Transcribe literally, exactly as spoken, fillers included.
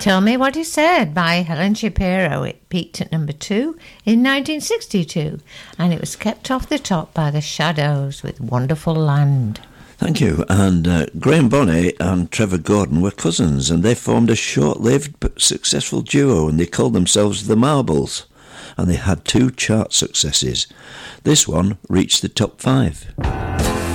Tell Me What He Said by Helen Shapiro. It peaked at number two in nineteen sixty-two, and it was kept off the top by the Shadows with Wonderful Land. Thank you. And uh, Graham Bonnet and Trevor Gordon were cousins, and they formed a short-lived but successful duo, and they called themselves the Marbles, and they had two chart successes. This one reached the top five.